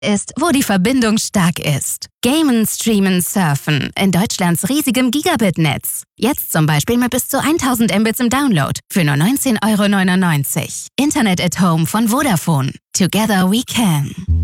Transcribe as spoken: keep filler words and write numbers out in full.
ist, wo die Verbindung stark ist. Gamen, streamen, surfen in Deutschlands riesigem Gigabit-Netz. Jetzt zum Beispiel mit bis zu tausend Mbits im Download für nur neunzehn Euro neunundneunzig. Internet at Home von Vodafone. Together we can.